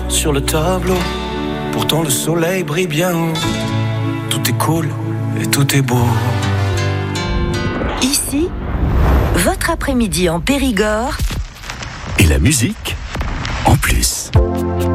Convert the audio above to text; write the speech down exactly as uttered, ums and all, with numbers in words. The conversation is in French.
sur le tableau. Pourtant le soleil brille bien haut. Tout est cool et tout est beau. Ici, votre après-midi en Périgord. Et la musique en plus.